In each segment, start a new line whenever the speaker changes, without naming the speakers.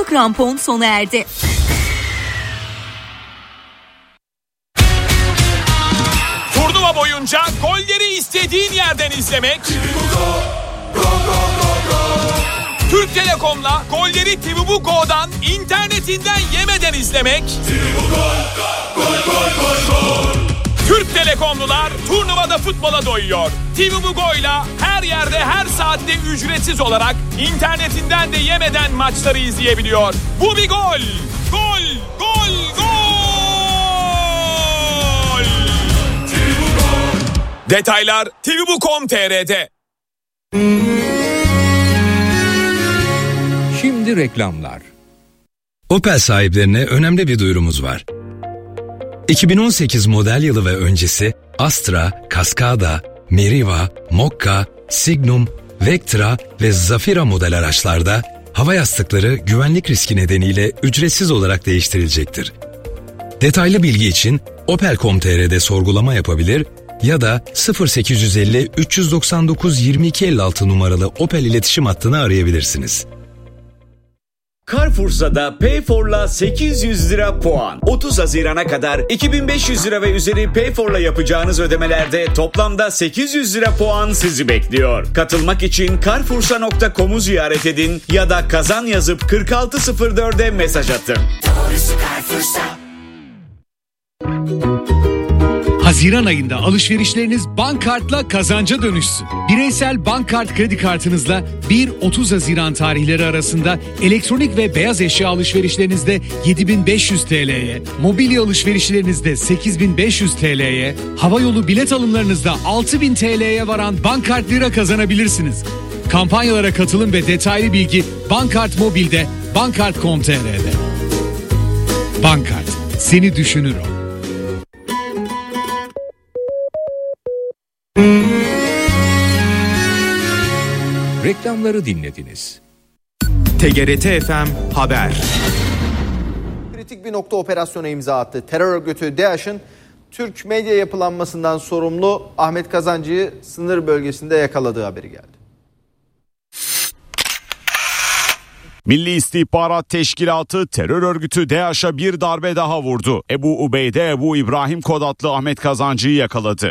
krampon sona erdi.
Turnuva boyunca golleri istediğin yerden izlemek. Türk Telekom'la golleri TV Go'dan internetinden yemeden izlemek. Türk Telekomlular turnuvada futbola doyuyor. TV Go'yla her yerde her saatte ücretsiz olarak internetinden de yemeden maçları izleyebiliyor. Bu bir gol. Gol, gol, gol. Detaylar tvbu.com.tr'de.
Şimdi reklamlar. Opel sahiplerine önemli bir duyurumuz var. 2018 model yılı ve öncesi Astra, Cascada, Meriva, Mokka, Signum, Vectra ve Zafira model araçlarda hava yastıkları güvenlik riski nedeniyle ücretsiz olarak değiştirilecektir. Detaylı bilgi için opel.com.tr'de sorgulama yapabilir ya da 0850 399 2256 numaralı Opel iletişim hattını arayabilirsiniz.
Carrefour'da Payfor'la 800 lira puan. 30 Haziran'a kadar 2500 lira ve üzeri Payfor'la yapacağınız ödemelerde toplamda 800 lira puan sizi bekliyor. Katılmak için carrefoursa.com'u ziyaret edin ya da kazan yazıp 4604'e mesaj atın.
Doğrusu Carrefour'sa.
Haziran ayında alışverişleriniz Bankkart'la kazanca dönüşsün. Bireysel Bankkart kredi kartınızla 1-30 Haziran tarihleri arasında elektronik ve beyaz eşya alışverişlerinizde 7.500 TL'ye, mobilya alışverişlerinizde 8.500 TL'ye, havayolu bilet alımlarınızda 6.000 TL'ye varan Bankkart lira kazanabilirsiniz. Kampanyalara katılım ve detaylı bilgi Bankkart Mobil'de, bankkart.com.tr'de. Bankkart, seni düşünür o.
Reklamları dinlediniz.
TGRT FM Haber.
Kritik bir nokta operasyona imza attı. Terör örgütü DAEŞ'in Türk medya yapılanmasından sorumlu Ahmet Kazancı'yı sınır bölgesinde yakaladığı haberi geldi.
Milli İstihbarat Teşkilatı terör örgütü DAEŞ'e bir darbe daha vurdu. Ebu Ubeyde Ebu İbrahim kod adlı Ahmet Kazancı'yı yakaladı.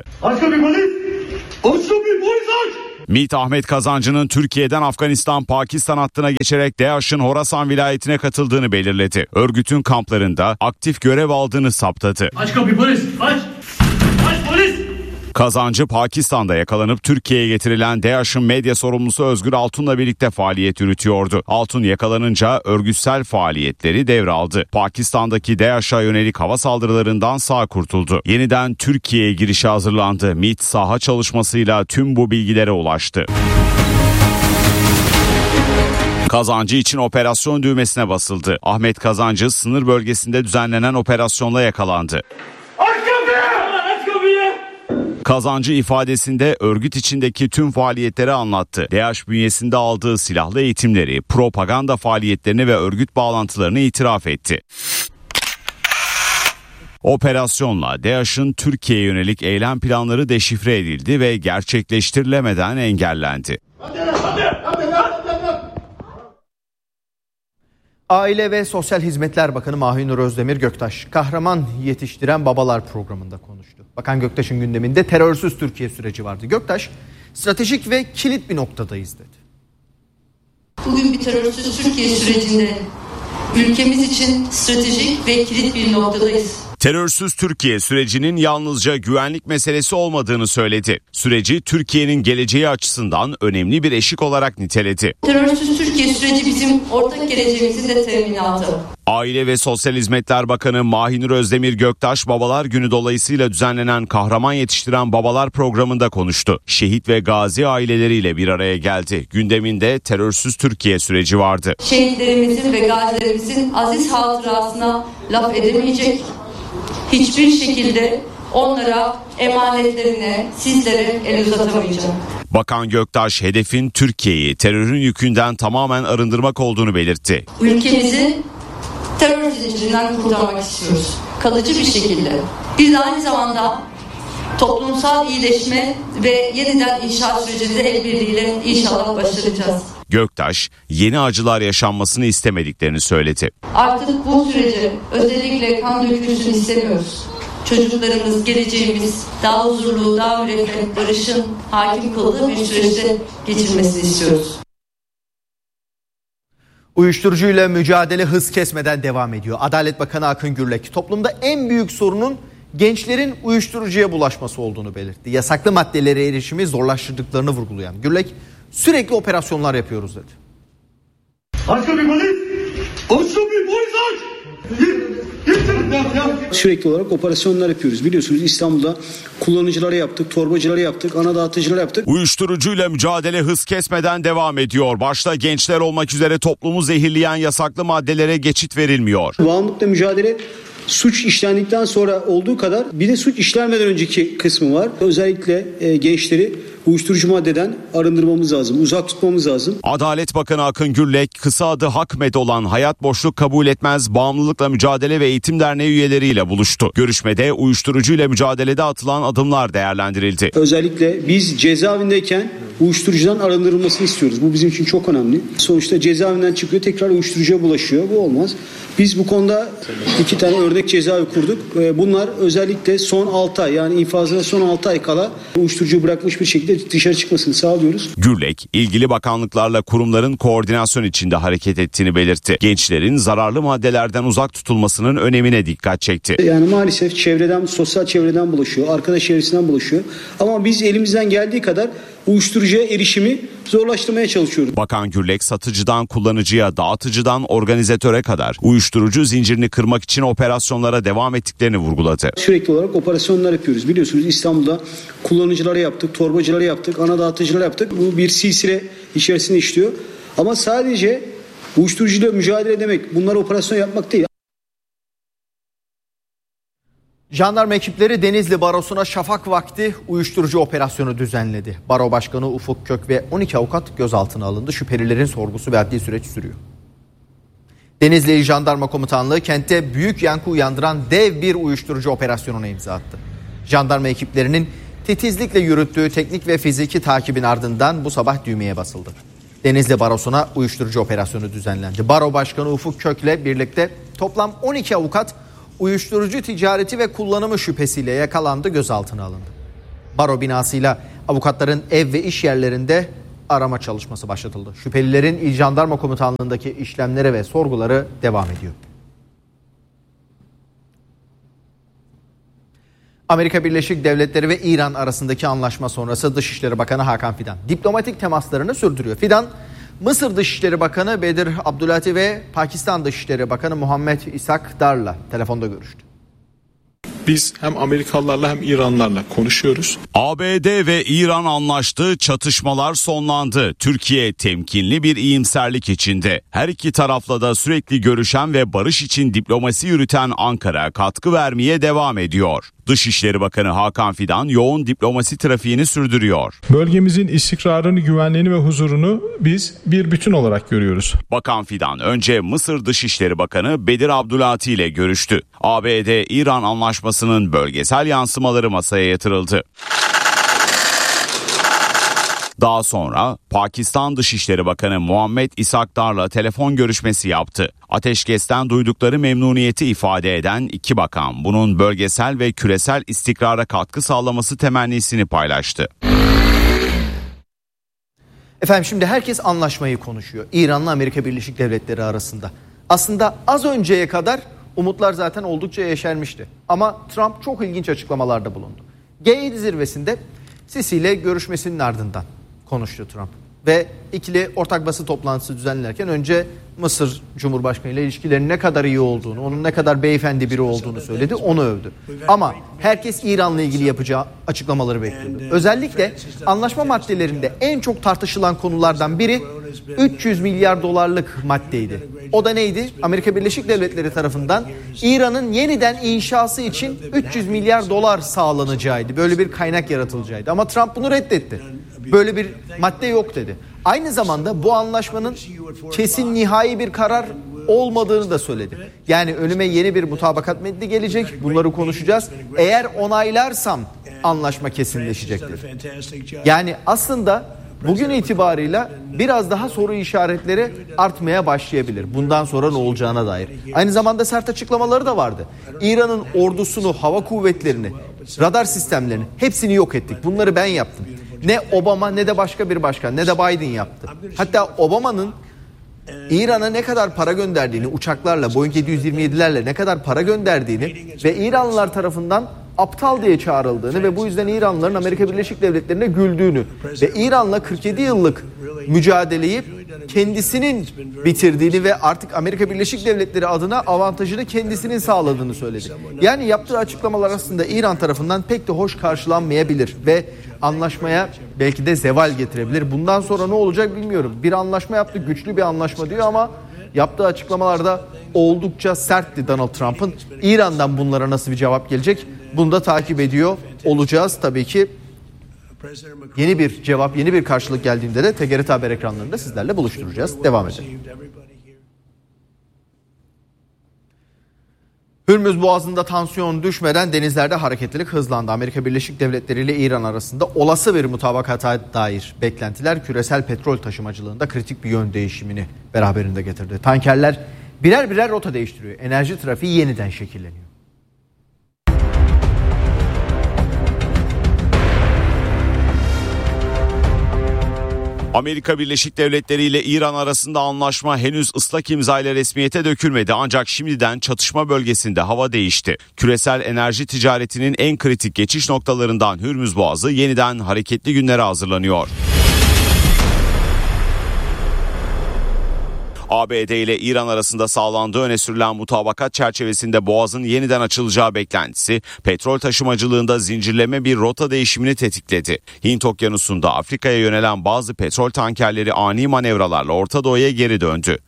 MİT Ahmet Kazancı'nın Türkiye'den Afganistan, Pakistan hattına geçerek DAEŞ'in Horasan vilayetine katıldığını belirledi. Örgütün kamplarında aktif görev aldığını saptadı.
Aç kapıyı polis, aç! Aç polis!
Kazancı Pakistan'da yakalanıp Türkiye'ye getirilen DAEŞ'in medya sorumlusu Özgür Altun'la birlikte faaliyet yürütüyordu. Altun yakalanınca örgütsel faaliyetleri devraldı. Pakistan'daki DAEŞ'e yönelik hava saldırılarından sağ kurtuldu. Yeniden Türkiye'ye girişe hazırlandı. MİT saha çalışmasıyla tüm bu bilgilere ulaştı. Kazancı için operasyon düğmesine basıldı. Ahmet Kazancı sınır bölgesinde düzenlenen operasyonla yakalandı. Kazancı ifadesinde örgüt içindeki tüm faaliyetleri anlattı. DAEŞ bünyesinde aldığı silahlı eğitimleri, propaganda faaliyetlerini ve örgüt bağlantılarını itiraf etti. Operasyonla DAEŞ'in Türkiye'ye yönelik eylem planları deşifre edildi ve gerçekleştirilemeden engellendi.
Aile ve Sosyal Hizmetler Bakanı Mahinur Özdemir Göktaş, kahraman yetiştiren babalar programında konuştu. Bakan Göktaş'ın gündeminde terörsüz Türkiye süreci vardı. Göktaş, stratejik ve kilit bir noktadayız dedi.
Bugün bir terörsüz Türkiye sürecinde ülkemiz için stratejik ve kilit bir noktadayız.
Terörsüz Türkiye sürecinin yalnızca güvenlik meselesi olmadığını söyledi. Süreci Türkiye'nin geleceği açısından önemli bir eşik olarak niteledi.
Terörsüz Türkiye süreci bizim ortak geleceğimizin de teminatı.
Aile ve Sosyal Hizmetler Bakanı Mahinur Özdemir Göktaş, Babalar Günü dolayısıyla düzenlenen Kahraman Yetiştiren Babalar programında konuştu. Şehit ve gazi aileleriyle bir araya geldi. Gündeminde terörsüz Türkiye süreci vardı.
Şehitlerimizin ve gazilerimizin aziz hatırasına laf edemeyecek, hiçbir şekilde onlara, emanetlerine, sizlere el uzatamayacağım.
Bakan Göktaş, hedefin Türkiye'yi terörün yükünden tamamen arındırmak olduğunu belirtti.
Ülkemizi terör zincirinden kurtarmak istiyoruz. Kalıcı bir şekilde. Biz de aynı zamanda toplumsal iyileşme ve yeniden inşaat sürecinde el birliğiyle inşallah başaracağız.
Göktaş, yeni acılar yaşanmasını istemediklerini söyledi.
Artık bu sürece özellikle kan dökülsün istemiyoruz. Çocuklarımız, geleceğimiz daha huzurlu, daha müreffeh, barışın hakim kıldığı bir süreçte geçirmesini istiyoruz.
Uyuşturucuyla mücadele hız kesmeden devam ediyor. Adalet Bakanı Akın Gürlek toplumda en büyük sorunun gençlerin uyuşturucuya bulaşması olduğunu belirtti. Yasaklı maddelere erişimi zorlaştırdıklarını vurgulayan Gürlek sürekli operasyonlar yapıyoruz dedi.
Aç kapıyı polis! Aç kapıyı polis aç!
Sürekli olarak operasyonlar yapıyoruz. Biliyorsunuz İstanbul'da kullanıcılara yaptık, torbacılara yaptık, ana dağıtıcılara yaptık.
Uyuşturucuyla mücadele hız kesmeden devam ediyor. Başta gençler olmak üzere toplumu zehirleyen yasaklı maddelere geçit verilmiyor.
Bağımlılıkla mücadele suç işlendikten sonra olduğu kadar bir de suç işlenmeden önceki kısmı var. Özellikle gençleri uyuşturucu maddeden arındırmamız lazım, uzak tutmamız lazım.
Adalet Bakanı Akın Gürlek, kısa adı HAKMED olan Hayat Boşluk Kabul Etmez Bağımlılıkla Mücadele ve Eğitim Derneği üyeleriyle buluştu. Görüşmede uyuşturucuyla mücadelede atılan adımlar değerlendirildi.
Özellikle biz cezaevindeyken uyuşturucudan arındırılmasını istiyoruz. Bu bizim için çok önemli. Sonuçta cezaevinden çıkıyor, tekrar uyuşturucuya bulaşıyor. Bu olmaz. Biz bu konuda 2 tane örnek cezaevi kurduk. Bunlar özellikle son 6 ay, yani infazına son 6 ay kala uyuşturucu bırakmış bir şekilde dışarı çıkmasını sağlıyoruz.
Gürlek, ilgili bakanlıklarla kurumların koordinasyon içinde hareket ettiğini belirtti. Gençlerin zararlı maddelerden uzak tutulmasının önemine dikkat çekti.
Yani maalesef çevreden, sosyal çevreden bulaşıyor, arkadaş çevresinden bulaşıyor. Ama biz elimizden geldiği kadar uyuşturucuya erişimi zorlaştırmaya çalışıyoruz.
Bakan Gürlek, satıcıdan kullanıcıya, dağıtıcıdan organizatöre kadar uyuşturucu zincirini kırmak için operasyonlara devam ettiklerini vurguladı.
Sürekli olarak operasyonlar yapıyoruz. Biliyorsunuz İstanbul'da kullanıcılara yaptık, torbacılara yaptık, ana dağıtıcılara yaptık. Bu bir silsile içerisinde işliyor. Ama sadece uyuşturucuyla mücadele demek, bunlar operasyon yapmak değil.
Jandarma ekipleri Denizli Barosu'na şafak vakti uyuşturucu operasyonu düzenledi. Baro Başkanı Ufuk Kök ve 12 avukat gözaltına alındı. Şüphelilerin sorgusu ve adli süreç sürüyor. Denizli İl Jandarma Komutanlığı kentte büyük yankı uyandıran dev bir uyuşturucu operasyonuna imza attı. Jandarma ekiplerinin titizlikle yürüttüğü teknik ve fiziki takibin ardından bu sabah düğmeye basıldı. Denizli Barosu'na uyuşturucu operasyonu düzenlendi. Baro Başkanı Ufuk Kök'le birlikte toplam 12 avukat uyuşturucu ticareti ve kullanımı şüphesiyle yakalandı, gözaltına alındı. Baro binasıyla avukatların ev ve iş yerlerinde arama çalışması başlatıldı. Şüphelilerin İl Jandarma Komutanlığı'ndaki işlemleri ve sorguları devam ediyor. Amerika Birleşik Devletleri ve İran arasındaki anlaşma sonrası Dışişleri Bakanı Hakan Fidan diplomatik temaslarını sürdürüyor. Fidan, Mısır Dışişleri Bakanı Bedir Abdülati ve Pakistan Dışişleri Bakanı Muhammed İshak Dar'la telefonda görüştü.
Biz hem Amerikalılarla hem İranlarla konuşuyoruz.
ABD ve İran anlaştı, çatışmalar sonlandı. Türkiye temkinli bir iyimserlik içinde. Her iki tarafla da sürekli görüşen ve barış için diplomasi yürüten Ankara katkı vermeye devam ediyor. Dışişleri Bakanı Hakan Fidan yoğun diplomasi trafiğini sürdürüyor.
Bölgemizin istikrarını, güvenliğini ve huzurunu biz bir bütün olarak görüyoruz.
Bakan Fidan önce Mısır Dışişleri Bakanı Bedir Abdülati ile görüştü. ABD-İran anlaşmasının bölgesel yansımaları masaya yatırıldı. Daha sonra Pakistan Dışişleri Bakanı Muhammed İshak Dar'la telefon görüşmesi yaptı. Ateşkesten duydukları memnuniyeti ifade eden iki bakan bunun bölgesel ve küresel istikrara katkı sağlaması temennisini paylaştı.
Efendim şimdi herkes anlaşmayı konuşuyor. İran'la Amerika Birleşik Devletleri arasında. Aslında az önceye kadar umutlar zaten oldukça yeşermişti. Ama Trump çok ilginç açıklamalarda bulundu. G7 zirvesinde Sisi ile görüşmesinin ardından konuştu Trump. Ve ikili ortak basın toplantısı düzenlerken önce Mısır Cumhurbaşkanı ile ilişkilerin ne kadar iyi olduğunu, onun ne kadar beyefendi biri olduğunu söyledi, onu övdü. Ama herkes İran'la ilgili yapacağı açıklamaları bekliyordu. Özellikle anlaşma maddelerinde en çok tartışılan konulardan biri 300 milyar dolarlık maddeydi. O da neydi? Amerika Birleşik Devletleri tarafından İran'ın yeniden inşası için 300 milyar dolar sağlanacağıydı. Böyle bir kaynak yaratılacağıydı. Ama Trump bunu reddetti. Böyle bir madde yok dedi. Aynı zamanda bu anlaşmanın kesin nihai bir karar olmadığını da söyledi. Yani önüme yeni bir mutabakat metni gelecek. Bunları konuşacağız. Eğer onaylarsam anlaşma kesinleşecek dedi. Yani aslında bugün itibarıyla biraz daha soru işaretleri artmaya başlayabilir. Bundan sonra ne olacağına dair. Aynı zamanda sert açıklamaları da vardı. İran'ın ordusunu, hava kuvvetlerini, radar sistemlerini hepsini yok ettik. Bunları ben yaptım. Ne Obama ne de başka bir başkan ne de Biden yaptı. Hatta Obama'nın İran'a ne kadar para gönderdiğini, uçaklarla, Boeing 727'lerle ne kadar para gönderdiğini ve İranlılar tarafından aptal diye çağrıldığını ve bu yüzden İranlıların Amerika Birleşik Devletleri'ne güldüğünü ve İran'la 47 yıllık mücadeleyi kendisinin bitirdiğini ve artık Amerika Birleşik Devletleri adına avantajını kendisinin sağladığını söyledi. Yani yaptığı açıklamalar aslında İran tarafından pek de hoş karşılanmayabilir ve anlaşmaya belki de zeval getirebilir. Bundan sonra ne olacak bilmiyorum. Bir anlaşma yaptı, güçlü bir anlaşma diyor ama yaptığı açıklamalarda oldukça sertti Donald Trump'ın. İran'dan bunlara nasıl bir cevap gelecek? Bunu da takip ediyor olacağız. Tabii ki yeni bir cevap, yeni bir karşılık geldiğinde de TGRT Haber ekranlarında sizlerle buluşturacağız. Devam edelim. Hürmüz Boğazı'nda tansiyon düşmeden denizlerde hareketlilik hızlandı. Amerika Birleşik Devletleri ile İran arasında olası bir mutabakata dair beklentiler küresel petrol taşımacılığında kritik bir yön değişimini beraberinde getirdi. Tankerler birer birer rota değiştiriyor. Enerji trafiği yeniden şekilleniyor.
Amerika Birleşik Devletleri ile İran arasında anlaşma henüz ıslak imza ile resmiyete dökülmedi ancak şimdiden çatışma bölgesinde hava değişti. Küresel enerji ticaretinin en kritik geçiş noktalarından Hürmüz Boğazı yeniden hareketli günlere hazırlanıyor. ABD ile İran arasında sağlandığı öne sürülen mutabakat çerçevesinde Boğaz'ın yeniden açılacağı beklentisi petrol taşımacılığında zincirleme bir rota değişimini tetikledi. Hint Okyanusu'nda Afrika'ya yönelen bazı petrol tankerleri ani manevralarla Orta Doğu'ya geri döndü.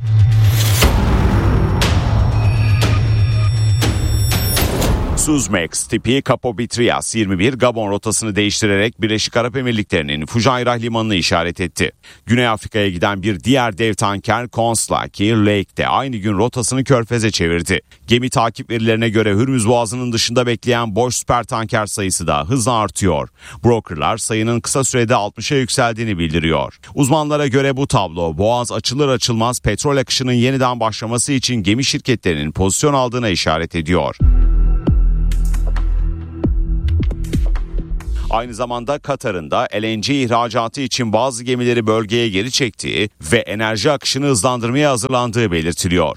Suezmax tipi Capo-Bitrias 21 Gabon rotasını değiştirerek Birleşik Arap Emirlikleri'nin Fujairah limanını işaret etti. Güney Afrika'ya giden bir diğer dev tanker Conslaki Lake de aynı gün rotasını Körfez'e çevirdi. Gemi takip verilerine göre Hürmüz Boğazı'nın dışında bekleyen boş süper tanker sayısı da hızla artıyor. Brokerlar sayının kısa sürede 60'a yükseldiğini bildiriyor. Uzmanlara göre bu tablo Boğaz açılır açılmaz petrol akışının yeniden başlaması için gemi şirketlerinin pozisyon aldığına işaret ediyor. Aynı zamanda Katar'ın da LNG ihracatı için bazı gemileri bölgeye geri çektiği ve enerji akışını hızlandırmaya hazırlandığı belirtiliyor.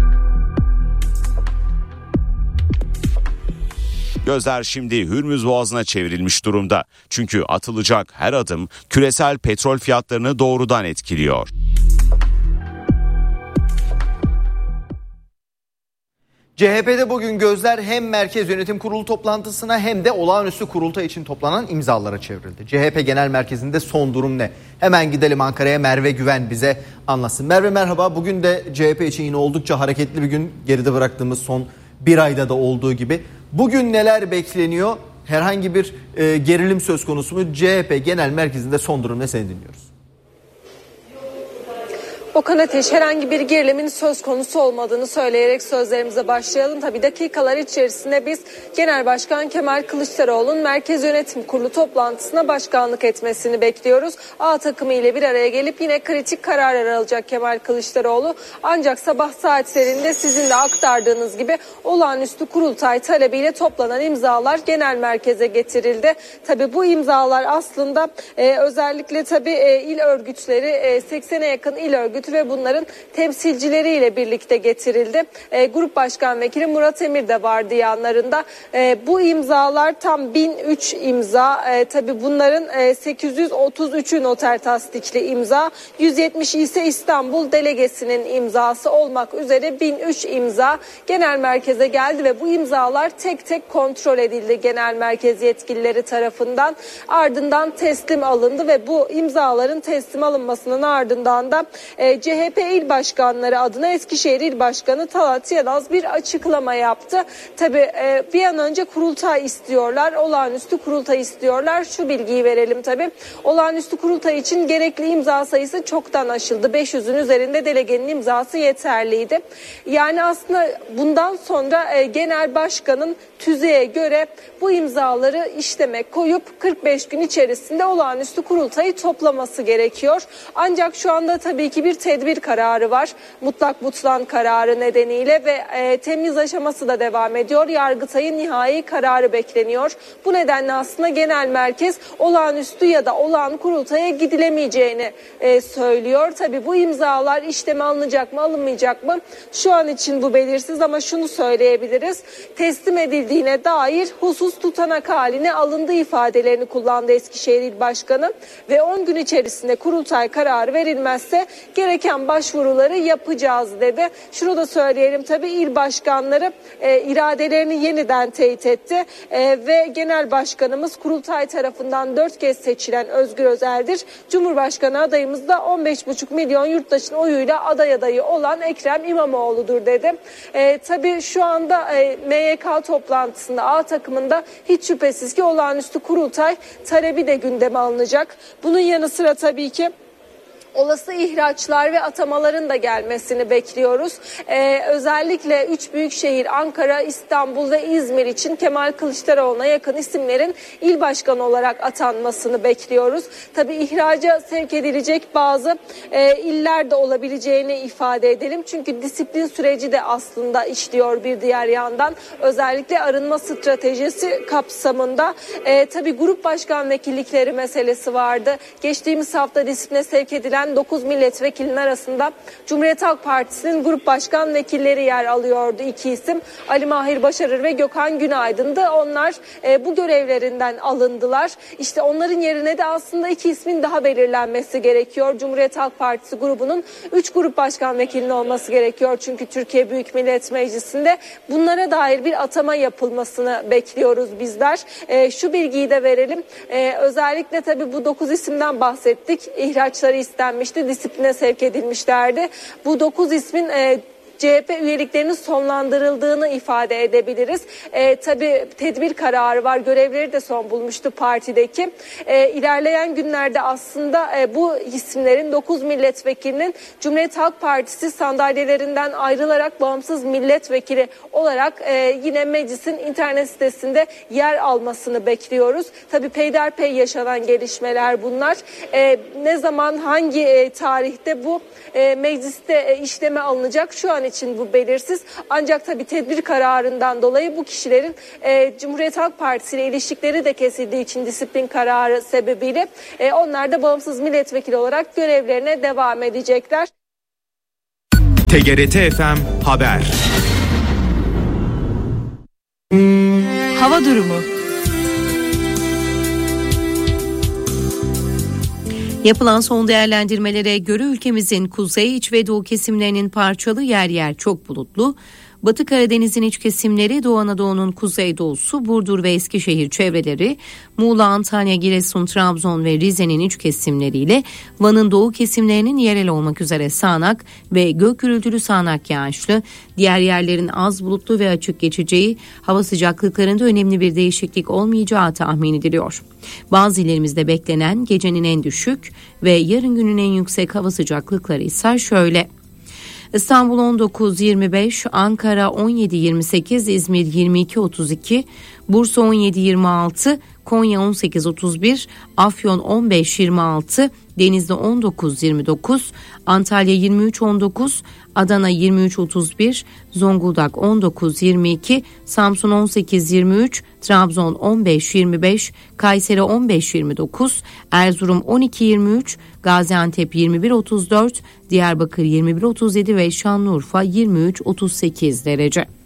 Gözler şimdi Hürmüz Boğazı'na çevrilmiş durumda. Çünkü atılacak her adım küresel petrol fiyatlarını doğrudan etkiliyor.
CHP'de bugün gözler hem Merkez Yönetim Kurulu toplantısına hem de olağanüstü kurultay için toplanan imzalara çevrildi. CHP Genel Merkezi'nde son durum ne? Hemen gidelim Ankara'ya, Merve Güven bize anlatsın. Merve merhaba, bugün de CHP için yine oldukça hareketli bir gün, geride bıraktığımız son bir ayda da olduğu gibi. Bugün neler bekleniyor? Herhangi bir gerilim söz konusu mu? CHP Genel Merkezi'nde son durum ne, seni dinliyoruz.
Okan Ateş, herhangi bir gerilimin söz konusu olmadığını söyleyerek sözlerimize başlayalım. Tabii dakikalar içerisinde biz Genel Başkan Kemal Kılıçdaroğlu'nun Merkez Yönetim Kurulu toplantısına başkanlık etmesini bekliyoruz. A takımı ile bir araya gelip yine kritik kararlar alacak Kemal Kılıçdaroğlu. Ancak sabah saatlerinde sizin de aktardığınız gibi olağanüstü kurultay talebiyle toplanan imzalar genel merkeze getirildi. Tabii bu imzalar aslında özellikle tabii il örgütleri, 80'e yakın il örgütü ve bunların temsilcileriyle birlikte getirildi. Grup Başkan Vekili Murat Emir de vardı yanlarında. Bu imzalar tam 1003 imza. Tabii bunların 833'ü noter tasdikli imza. 170 ise İstanbul Delegesinin imzası olmak üzere 1003 imza genel merkeze geldi ve bu imzalar tek tek kontrol edildi genel merkez yetkilileri tarafından. Ardından teslim alındı ve bu imzaların teslim alınmasının ardından da CHP il başkanları adına Eskişehir İl Başkanı Talat Yanaz bir açıklama yaptı. Tabii bir an önce kurultay istiyorlar. Olağanüstü kurultay istiyorlar. Şu bilgiyi verelim tabii. Olağanüstü kurultay için gerekli imza sayısı çoktan aşıldı. 500'ün üzerinde delegenin imzası yeterliydi. Yani aslında bundan sonra genel başkanın tüzüğe göre bu imzaları işleme koyup 45 gün içerisinde olağanüstü kurultayı toplaması gerekiyor. Ancak şu anda tabii ki bir tedbir kararı var. Mutlak butlan kararı nedeniyle ve temyiz aşaması da devam ediyor. Yargıtay'ın nihai kararı bekleniyor. Bu nedenle aslında genel merkez olağanüstü ya da olağan kurultaya gidilemeyeceğini söylüyor. Tabii bu imzalar işleme alınacak mı alınmayacak mı? Şu an için bu belirsiz ama şunu söyleyebiliriz. Teslim edildiğine dair husus tutanak haline alındığı ifadelerini kullandı Eskişehir İl Başkanı ve 10 gün içerisinde kurultay kararı verilmezse gereken başvuruları yapacağız dedi. Şunu da söyleyelim tabii il başkanları iradelerini yeniden teyit etti ve genel başkanımız kurultay tarafından 4 kez seçilen Özgür Özel'dir. Cumhurbaşkanı adayımız da 15,5 milyon yurttaşın oyuyla aday adayı olan Ekrem İmamoğlu'dur dedi. Tabii şu anda MYK toplantısında A takımında hiç şüphesiz ki olağanüstü kurultay talebi de gündeme alınacak. Bunun yanı sıra tabii ki olası ihraçlar ve atamaların da gelmesini bekliyoruz. Özellikle 3 büyük şehir Ankara, İstanbul ve İzmir için Kemal Kılıçdaroğlu'na yakın isimlerin il başkanı olarak atanmasını bekliyoruz. Tabii ihraca sevk edilecek bazı iller de olabileceğini ifade edelim. Çünkü disiplin süreci de aslında işliyor bir diğer yandan. Özellikle arınma stratejisi kapsamında tabii grup başkan vekillikleri meselesi vardı. Geçtiğimiz hafta disipline sevk edilen 9 milletvekilinin arasında Cumhuriyet Halk Partisi'nin grup başkan vekilleri yer alıyordu. 2 isim Ali Mahir Başarır ve Gökhan Günaydın'dı. Onlar bu görevlerinden alındılar. İşte onların yerine de aslında 2 ismin daha belirlenmesi gerekiyor. Cumhuriyet Halk Partisi grubunun 3 grup başkan vekilinin olması gerekiyor. Çünkü Türkiye Büyük Millet Meclisi'nde bunlara dair bir atama yapılmasını bekliyoruz bizler. Şu bilgiyi de verelim. Özellikle tabii bu 9 isimden bahsettik. İhraçları istenmişti, disipline sevk edilmişlerdi. Bu 9 ismin CHP üyeliklerinin sonlandırıldığını ifade edebiliriz. Tabii tedbir kararı var. Görevleri de son bulmuştu partideki. İlerleyen günlerde aslında bu isimlerin 9 milletvekilinin Cumhuriyet Halk Partisi sandalyelerinden ayrılarak bağımsız milletvekili olarak yine meclisin internet sitesinde yer almasını bekliyoruz. Tabii peyderpey yaşanan gelişmeler bunlar. Ne zaman hangi tarihte bu mecliste işleme alınacak şu an için bu belirsiz. Ancak tabii tedbir kararından dolayı bu kişilerin Cumhuriyet Halk Partisi ile ilişkileri de kesildiği için disiplin kararı sebebiyle onlar da bağımsız milletvekili olarak görevlerine devam edecekler.
TGRT FM Haber.
Hava durumu. Yapılan son değerlendirmelere göre ülkemizin kuzey, iç ve doğu kesimlerinin parçalı yer yer çok bulutlu, Batı Karadeniz'in iç kesimleri, Doğu Anadolu'nun kuzeydoğusu, Burdur ve Eskişehir çevreleri, Muğla, Antalya, Giresun, Trabzon ve Rize'nin iç kesimleriyle Van'ın doğu kesimlerinin yerel olmak üzere sağanak ve gök gürültülü sağanak yağışlı, diğer yerlerin az bulutlu ve açık geçeceği, hava sıcaklıklarında önemli bir değişiklik olmayacağı tahmin ediliyor. Bazı illerimizde beklenen gecenin en düşük ve yarın günün en yüksek hava sıcaklıkları ise şöyle: İstanbul 19-25, Ankara 17-28, İzmir 22-32, Bursa 17-26, Konya 18-31, Afyon 15-26, Denizli 19-29, Antalya 23-19, Adana 23-31, Zonguldak 19-22, Samsun 18-23, Trabzon 15-25, Kayseri 15-29, Erzurum 12-23, Gaziantep 21-34, Diyarbakır 21-37 ve Şanlıurfa 23-38 derece.